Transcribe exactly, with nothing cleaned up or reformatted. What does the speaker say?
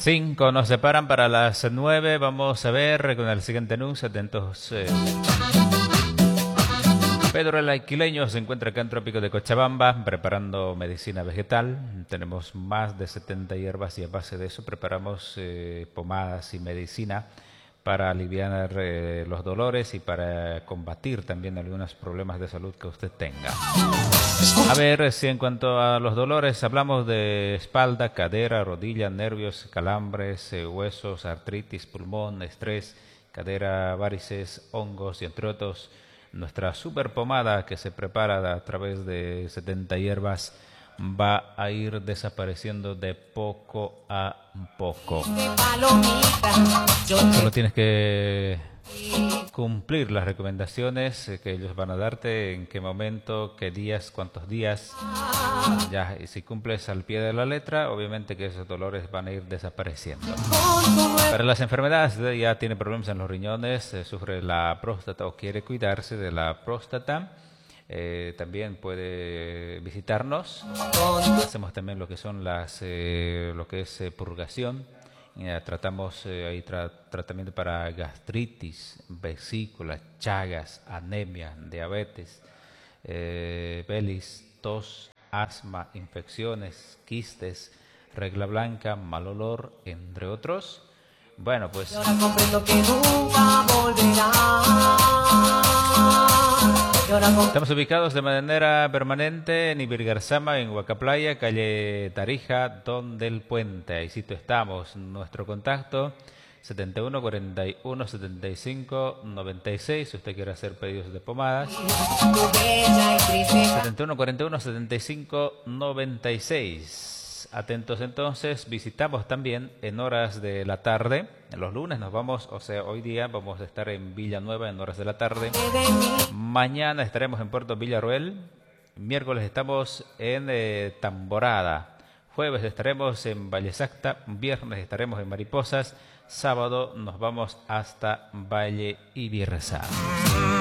Cinco nos separan para las nueve. Vamos a ver con el siguiente anuncio. Atentos. Eh. Pedro el Alquileño se encuentra acá en Trópico de Cochabamba preparando medicina vegetal. Tenemos más de setenta hierbas y a base de eso preparamos eh, pomadas y medicina para aliviar eh, los dolores y para combatir también algunos problemas de salud que usted tenga. A ver, si en cuanto a los dolores hablamos de espalda, cadera, rodilla, nervios, calambres, eh, huesos, artritis, pulmón, estrés, cadera, varices, hongos y entre otros, nuestra super pomada que se prepara a través de setenta hierbas va a ir desapareciendo de poco a poco. Solo tienes que cumplir las recomendaciones que ellos van a darte, en qué momento, qué días, cuántos días. Ya, y si cumples al pie de la letra, obviamente que esos dolores van a ir desapareciendo. Para las enfermedades, ya tiene problemas en los riñones, eh, sufre la próstata o quiere cuidarse de la próstata. Eh, también puede visitarnos. Hacemos también lo que son las eh, lo que es eh, purgación. Eh, tratamos eh, ahí tra tratamiento para gastritis, vesículas, chagas, anemia, diabetes, eh, belis, tos, asma, infecciones, quistes, regla blanca, mal olor, entre otros. Bueno, pues ahora comprendo que nunca volverá. Estamos ubicados de manera permanente en Ibirgarzama, en Huacaplaya, calle Tarija, Don del Puente. Ahí sí estamos. Nuestro contacto setenta y uno, cuarenta y uno, setenta y cinco, noventa y seis. Si usted quiere hacer pedidos de pomadas. setenta y uno, cuarenta y uno, setenta y cinco, noventa y seis. Atentos entonces, visitamos también en horas de la tarde. Los lunes nos vamos, o sea, hoy día vamos a estar en Villanueva en horas de la tarde. Mañana estaremos en Puerto Villarroel. Miércoles estamos en eh, Tamborada. Jueves estaremos en Valle Sacta. Viernes estaremos en Mariposas. Sábado nos vamos hasta Valle Ibirza.